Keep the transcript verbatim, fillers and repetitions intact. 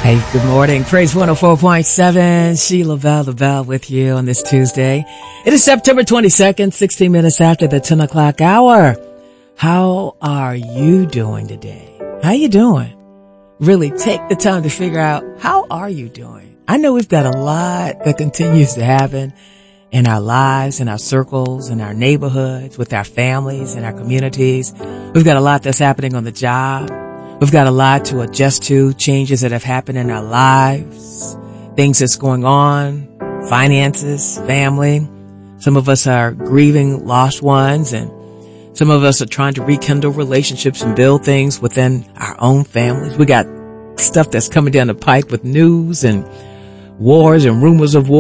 Hey, good morning. Praise one oh four point seven. Sheila Bell, the Bell with you on this Tuesday. It is September twenty-second, sixteen minutes after the ten o'clock hour. How are you doing today? How you doing? Really take the time to figure out, how are you doing? I know we've got a lot that continues to happen in our lives, in our circles, in our neighborhoods, with our families, in our communities. We've got a lot that's happening on the job. We've got a lot to adjust to, changes that have happened in our lives, things that's going on, finances, family. Some of us are grieving lost ones, and some of us are trying to rekindle relationships and build things within our own families. We got stuff that's coming down the pike with news and wars and rumors of war.